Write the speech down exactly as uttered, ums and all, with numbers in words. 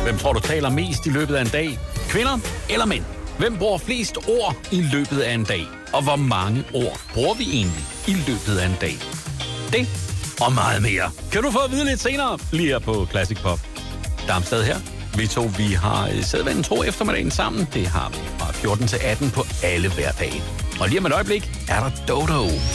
Hvem tror du taler mest i løbet af en dag? Kvinder eller mænd? Hvem bruger flest ord i løbet af en dag? Og hvor mange ord bruger vi egentlig i løbet af en dag? Det og meget mere kan du få at vide lidt senere, lige her på Classic Pop. Darmstad her. Vi to, vi har sædvanen tro eftermiddagen sammen. Det har vi fra fjorten til atten på alle hverdage. Og lige om et øjeblik er der Dodo.